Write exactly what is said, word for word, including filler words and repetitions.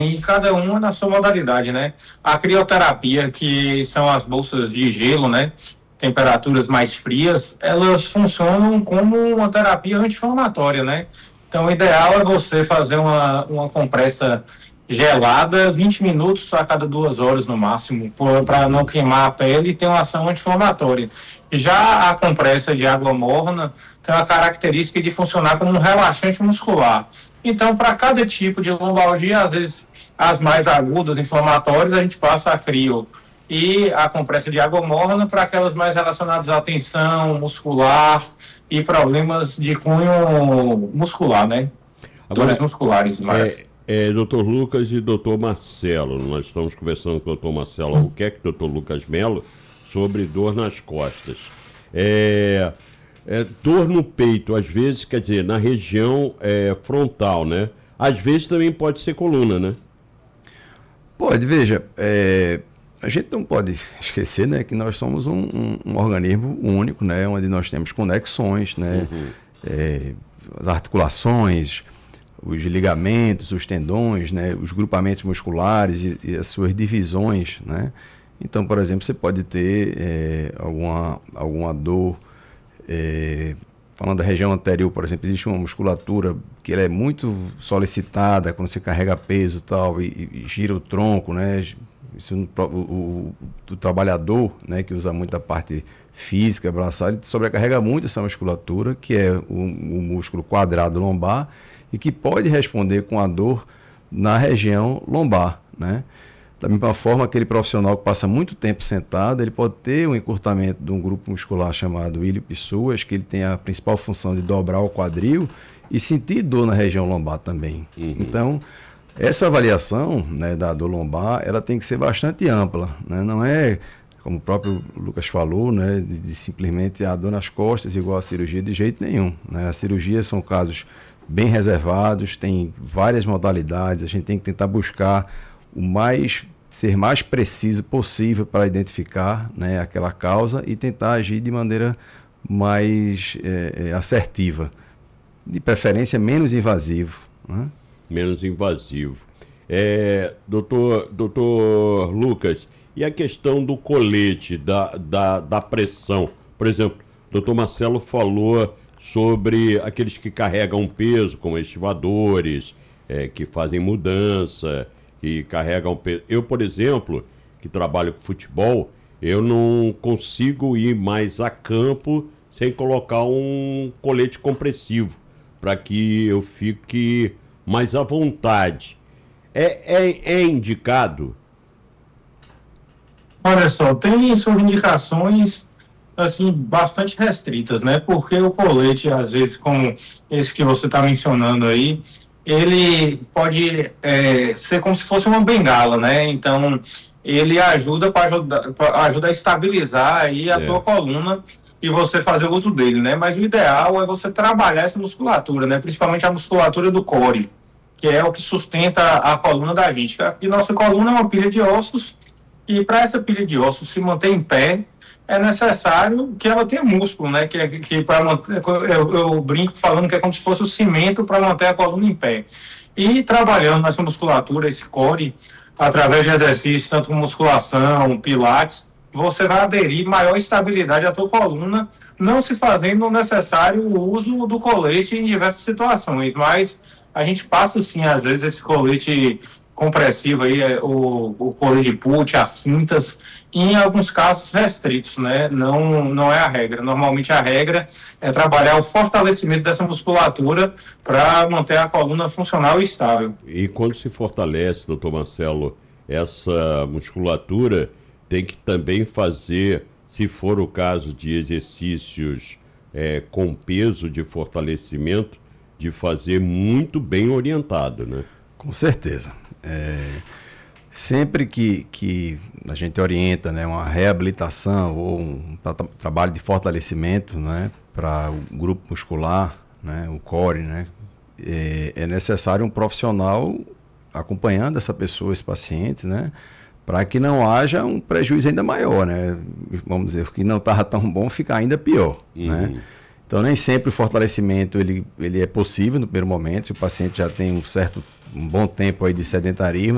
E cada uma na sua modalidade, né? A crioterapia, que são as bolsas de gelo, né? Temperaturas mais frias, elas funcionam como uma terapia anti-inflamatória, né? Então, o ideal é você fazer uma, uma compressa gelada, vinte minutos a cada duas horas no máximo, para não queimar a pele e ter uma ação anti-inflamatória. Já a compressa de água morna tem a característica de funcionar como um relaxante muscular. Então, para cada tipo de lombalgia, às vezes as mais agudas, inflamatórias, a gente passa a crio e a compressa de água morna para aquelas mais relacionadas à tensão muscular e problemas de cunho muscular, né? Dores Agora, musculares, mas... é, é doutor Lucas e doutor Marcelo, nós estamos conversando com o doutor Marcelo Albuquerque e doutor Lucas Melo sobre dor nas costas. É, é, dor no peito, às vezes, quer dizer, na região é, frontal, né? Às vezes também pode ser coluna, né? Pode, veja, é, a gente não pode esquecer, né, que nós somos um, um, um organismo único, né, onde nós temos conexões, né, uhum. é, as articulações, os ligamentos, os tendões, né, os grupamentos musculares e, e as suas divisões, né. Então, por exemplo, você pode ter é, alguma, alguma dor, é, falando da região anterior, por exemplo, existe uma musculatura que ela é muito solicitada quando você carrega peso e tal, e, e gira o tronco, né? Isso, o, o, o trabalhador, né, que usa muito a parte física, braçal, ele sobrecarrega muito essa musculatura, que é o, o músculo quadrado lombar, e que pode responder com a dor na região lombar, né? Da mesma forma, aquele profissional que passa muito tempo sentado, ele pode ter um encurtamento de um grupo muscular chamado ilho-psoas, que ele tem a principal função de dobrar o quadril e sentir dor na região lombar também. Uhum. Então, essa avaliação, né, da dor lombar, ela tem que ser bastante ampla, né? Não é, como o próprio Lucas falou, né, de, de simplesmente a dor nas costas igual a cirurgia, de jeito nenhum, né? As cirurgias são casos bem reservados, tem várias modalidades, a gente tem que tentar buscar o mais, ser mais preciso possível para identificar, né, aquela causa e tentar agir de maneira mais é, é, assertiva, de preferência menos invasivo, né? Menos invasivo. É, doutor, doutor Lucas, e a questão do colete, da, da, da pressão? Por exemplo, o doutor Marcelo falou sobre aqueles que carregam peso, como estivadores, é, que fazem mudança, que carregam peso. Eu, por exemplo, que trabalho com futebol, eu não consigo ir mais a campo sem colocar um colete compressivo, para que eu fique mais à vontade. É, é, é indicado? Olha só, tem suas indicações assim, bastante restritas, né? Porque o colete, às vezes, como esse que você está mencionando aí, ele pode é, ser como se fosse uma bengala, né? Então, ele ajuda para ajudar, ajuda a estabilizar aí a é. tua coluna e você fazer uso dele, né? Mas o ideal é você trabalhar essa musculatura, né? Principalmente a musculatura do core, que é o que sustenta a coluna da gente. E nossa coluna é uma pilha de ossos, e para essa pilha de ossos se manter em pé, é necessário que ela tenha músculo, né? Que, que para manter, eu, eu brinco falando que é como se fosse o cimento para manter a coluna em pé. E trabalhando nessa musculatura, esse core, através de exercícios, tanto como musculação, pilates, você vai aderir maior estabilidade à tua coluna, não se fazendo necessário o uso do colete em diversas situações, mas a gente passa, sim, às vezes, esse colete compressivo aí, o, o colete de put, as cintas, em alguns casos restritos, né? Não, não é a regra. Normalmente a regra é trabalhar o fortalecimento dessa musculatura para manter a coluna funcional e estável. E quando se fortalece, doutor Marcelo, essa musculatura, tem que também fazer, se for o caso de exercícios é, com peso de fortalecimento, de fazer muito bem orientado, né? Com certeza. É, sempre que, que a gente orienta, né, uma reabilitação ou um tra trabalho de fortalecimento, né, para o grupo muscular, né, o core, né, é, é necessário um profissional acompanhando essa pessoa, esse paciente, né, para que não haja um prejuízo ainda maior, né? Vamos dizer, o que não estava tão bom fica ainda pior, uhum. né? Então, nem sempre o fortalecimento ele, ele é possível no primeiro momento, se o paciente já tem um certo, um bom tempo aí de sedentarismo.